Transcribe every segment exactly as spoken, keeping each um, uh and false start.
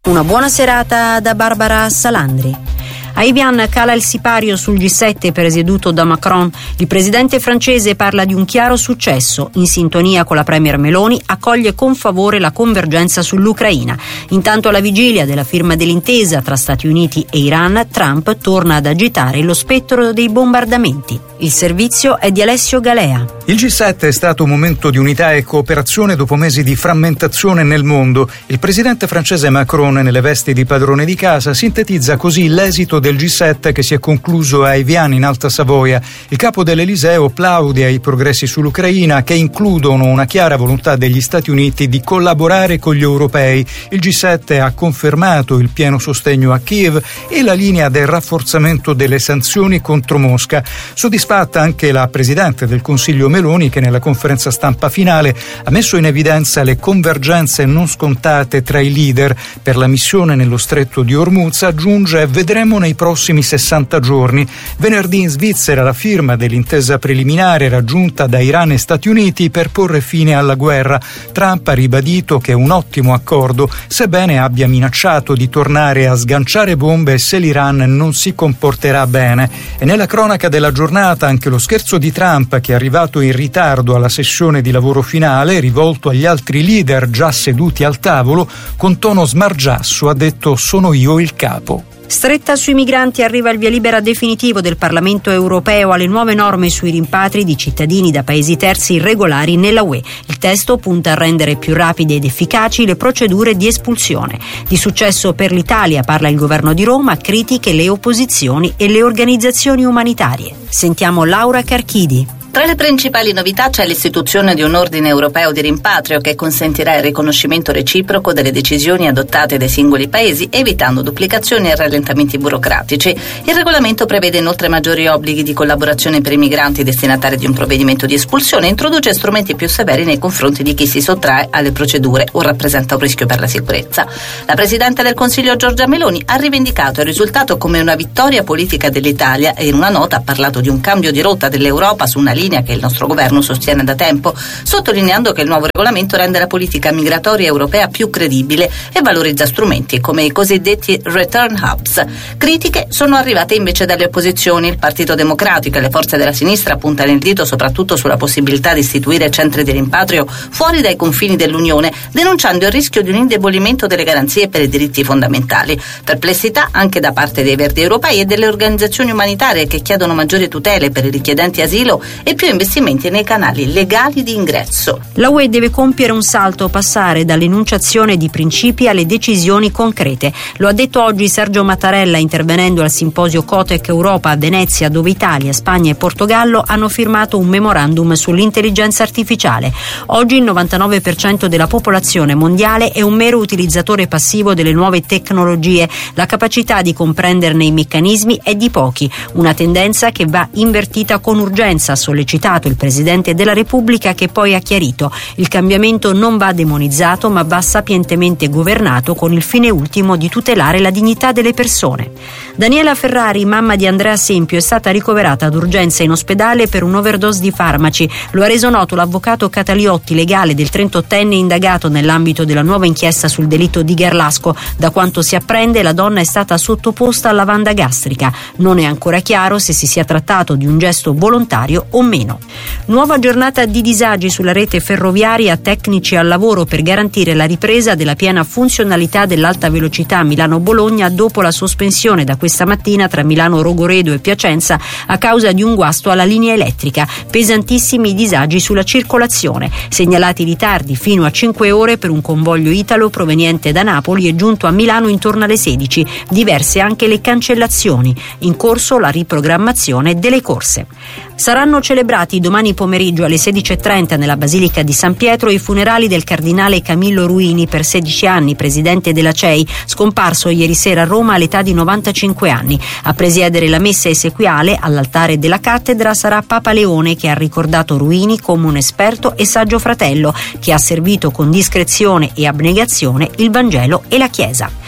Una buona serata da Barbara Salandri. A Evian cala il sipario sul G sette presieduto da Macron. Il presidente francese parla di un chiaro successo. In sintonia con la premier Meloni, accoglie con favore la convergenza sull'Ucraina. Intanto, alla vigilia della firma dell'intesa tra Stati Uniti e Iran, Trump torna ad agitare lo spettro dei bombardamenti. Il servizio è di Alessio Galea. Il G sette è stato un momento di unità e cooperazione dopo mesi di frammentazione nel mondo. Il presidente francese Macron, nelle vesti di padrone di casa, sintetizza così l'esito del G sette che si è concluso a Evian in Alta Savoia. Il capo dell'Eliseo plaude ai progressi sull'Ucraina, che includono una chiara volontà degli Stati Uniti di collaborare con gli europei. Il G sette ha confermato il pieno sostegno a Kiev e la linea del rafforzamento delle sanzioni contro Mosca. Soddisfatta anche la presidente del Consiglio Meloni, che nella conferenza stampa finale ha messo in evidenza le convergenze non scontate tra i leader per la missione nello stretto di Hormuz. Aggiunge: vedremo nei prossimi sessanta giorni. Venerdì in Svizzera la firma dell'intesa preliminare raggiunta da Iran e Stati Uniti per porre fine alla guerra. Trump ha ribadito che è un ottimo accordo, sebbene abbia minacciato di tornare a sganciare bombe se l'Iran non si comporterà bene. E nella cronaca della giornata anche lo scherzo di Trump, che è arrivato in ritardo alla sessione di lavoro finale, rivolto agli altri leader già seduti al tavolo, con tono smargiasso ha detto: sono io il capo. Stretta sui migranti, arriva il via libera definitivo del Parlamento europeo alle nuove norme sui rimpatri di cittadini da paesi terzi irregolari nella U E. Il testo punta a rendere più rapide ed efficaci le procedure di espulsione. Di successo per l'Italia parla il governo di Roma, critiche le opposizioni e le organizzazioni umanitarie. Sentiamo Laura Carchidi. Tra le principali novità c'è l'istituzione di un ordine europeo di rimpatrio che consentirà il riconoscimento reciproco delle decisioni adottate dai singoli paesi, evitando duplicazioni e rallentamenti burocratici. Il regolamento prevede inoltre maggiori obblighi di collaborazione per i migranti destinatari di un provvedimento di espulsione e introduce strumenti più severi nei confronti di chi si sottrae alle procedure o rappresenta un rischio per la sicurezza. La Presidente del Consiglio Giorgia Meloni ha rivendicato il risultato come una vittoria politica dell'Italia e in una nota ha parlato di un cambio di rotta dell'Europa su una linea che il nostro governo sostiene da tempo, sottolineando che il nuovo regolamento rende la politica migratoria europea più credibile e valorizza strumenti come i cosiddetti return hubs. Critiche sono arrivate invece dalle opposizioni. Il Partito Democratico e le forze della sinistra puntano il dito soprattutto sulla possibilità di istituire centri di rimpatrio fuori dai confini dell'Unione, denunciando il rischio di un indebolimento delle garanzie per i diritti fondamentali. Perplessità anche da parte dei Verdi europei e delle organizzazioni umanitarie, che chiedono maggiori tutele per i richiedenti asilo e più investimenti nei canali legali di ingresso. La U E deve compiere un salto, passare dall'enunciazione di principi alle decisioni concrete. Lo ha detto oggi Sergio Mattarella intervenendo al simposio Cotec Europa a Venezia, dove Italia, Spagna e Portogallo hanno firmato un memorandum sull'intelligenza artificiale. Oggi il novantanove per cento della popolazione mondiale è un mero utilizzatore passivo delle nuove tecnologie. La capacità di comprenderne i meccanismi è di pochi, una tendenza che va invertita con urgenza, sollecitato il Presidente della Repubblica, che poi ha chiarito: il cambiamento non va demonizzato ma va sapientemente governato con il fine ultimo di tutelare la dignità delle persone. Daniela Ferrari, mamma di Andrea Sempio, è stata ricoverata d'urgenza in ospedale per un'overdose di farmaci. Lo ha reso noto l'avvocato Cataliotti, legale del trentottenne indagato nell'ambito della nuova inchiesta sul delitto di Garlasco. Da quanto si apprende, la donna è stata sottoposta a lavanda gastrica. Non è ancora chiaro se si sia trattato di un gesto volontario o meno. Nuova giornata di disagi sulla rete ferroviaria, tecnici al lavoro per garantire la ripresa della piena funzionalità dell'alta velocità Milano-Bologna dopo la sospensione da questa mattina tra Milano Rogoredo e Piacenza a causa di un guasto alla linea elettrica. Pesantissimi disagi sulla circolazione, segnalati ritardi fino a cinque ore per un convoglio italo proveniente da Napoli e giunto a Milano intorno alle sedici, diverse anche le cancellazioni, in corso la riprogrammazione delle corse. Saranno celebrati domani pomeriggio alle sedici e trenta nella Basilica di San Pietro i funerali del cardinale Camillo Ruini, per sedici anni presidente della C E I, scomparso ieri sera a Roma all'età di novantacinque anni. A presiedere la messa esequiale all'altare della cattedra sarà Papa Leone, che ha ricordato Ruini come un esperto e saggio fratello che ha servito con discrezione e abnegazione il Vangelo e la Chiesa.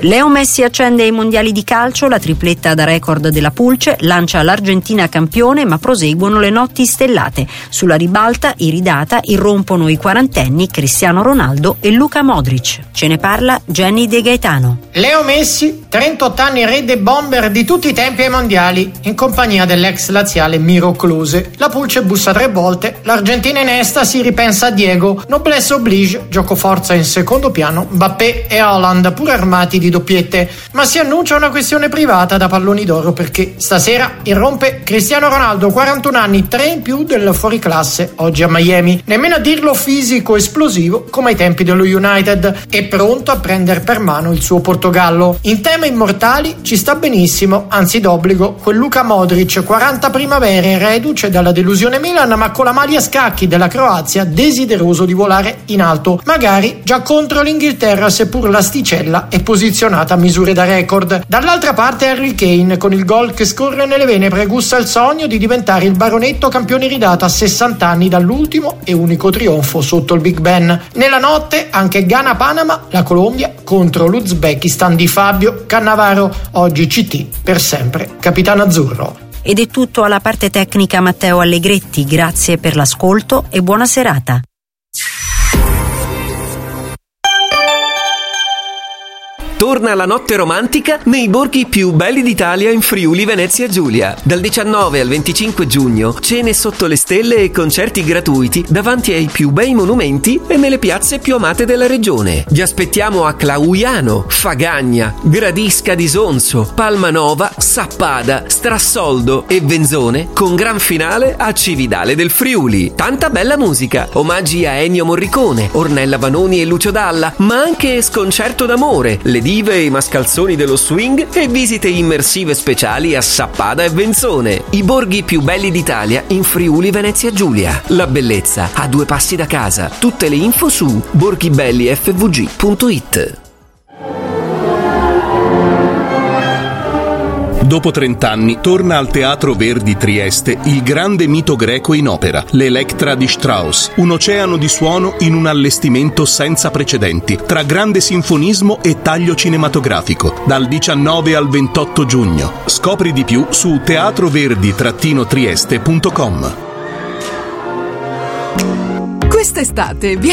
Leo Messi accende ai mondiali di calcio, la tripletta da record della Pulce lancia l'Argentina campione, ma proseguono le notti stellate. Sulla ribalta, iridata, irrompono i quarantenni Cristiano Ronaldo e Luka Modric. Ce ne parla Jenny De Gaetano. Leo Messi, trentotto anni, re dei bomber di tutti i tempi ai mondiali, in compagnia dell'ex laziale Miro Klose. La Pulce bussa tre volte, l'Argentina in estasi ripensa a Diego, noblesse oblige, gioco forza in secondo piano, Mbappé e Haaland pur armati di doppiette, ma si annuncia una questione privata da palloni d'oro perché stasera irrompe Cristiano Ronaldo, quarantuno anni, tre in più del fuoriclasse, oggi a Miami, nemmeno a dirlo fisico esplosivo come ai tempi dello United, è pronto a prendere per mano il suo Portogallo. In tema immortali ci sta benissimo, anzi d'obbligo, quel Luka Modric, quaranta primavere, reduce dalla delusione Milan ma con la maglia a scacchi della Croazia, desideroso di volare in alto, magari già contro l'Inghilterra seppur l'asticella è posizionata a misure da record. Dall'altra parte Harry Kane, con il gol che scorre nelle vene, pregusta il sogno di diventare il baronetto campione ridato a sessanta anni dall'ultimo e unico trionfo sotto il Big Ben. Nella notte anche Ghana-Panama, la Colombia contro l'Uzbekistan di Fabio Cannavaro, oggi C T per sempre capitano azzurro. Ed è tutto alla parte tecnica Matteo Allegretti, grazie per l'ascolto e buona serata. Torna la notte romantica nei borghi più belli d'Italia in Friuli Venezia Giulia. Dal diciannove al venticinque giugno, cene sotto le stelle e concerti gratuiti davanti ai più bei monumenti e nelle piazze più amate della regione. Vi aspettiamo a Clauiano, Fagagna, Gradisca di Sonzo, Palmanova, Sappada, Strassoldo e Venzone, con gran finale a Cividale del Friuli. Tanta bella musica, omaggi a Ennio Morricone, Ornella Vanoni e Lucio Dalla, ma anche sconcerto d'amore, le dive e i mascalzoni dello swing e visite immersive speciali a Sappada e Venzone. I borghi più belli d'Italia in Friuli Venezia Giulia. La bellezza a due passi da casa. Tutte le info su borghibellifvg punto it. Dopo trent'anni torna al Teatro Verdi Trieste il grande mito greco in opera, l'Electra di Strauss, un oceano di suono in un allestimento senza precedenti, tra grande sinfonismo e taglio cinematografico, dal diciannove al ventotto giugno. Scopri di più su teatroverdi trieste punto com. Quest'estate